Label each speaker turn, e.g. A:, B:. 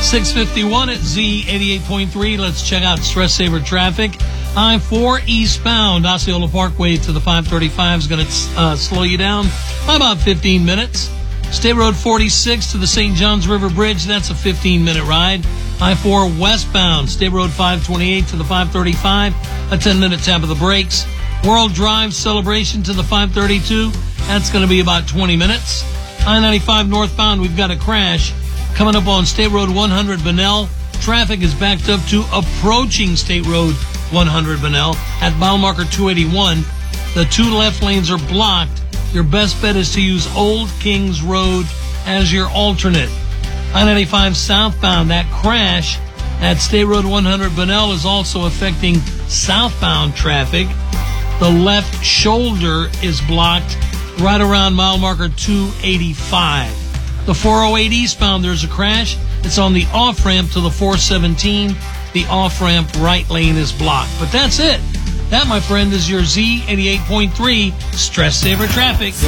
A: 651 at Z88.3. Let's check out Stress Saver traffic. I-4 eastbound, Osceola Parkway to the 535 is going to slow you down by about 15 minutes. State Road 46 to the St. Johns River Bridge, that's a 15-minute ride. I-4 westbound, State Road 528 to the 535, a 10-minute tap of the brakes. World Drive Celebration to the 532, that's going to be about 20 minutes. I-95 northbound, we've got a crash coming up on State Road 100 Bunnell. Traffic is backed up to approaching State Road 100 Bunnell at mile marker 281. The two left lanes are blocked. Your best bet is to use Old Kings Road as your alternate. I-95 southbound, that crash at State Road 100 Bunnell is also affecting southbound traffic. The left shoulder is blocked right around mile marker 285. The 408 eastbound, there's a crash. It's on the off-ramp to the 417. The off-ramp right lane is blocked. But that's it. That, my friend, is your Z88.3 Stress Saver traffic.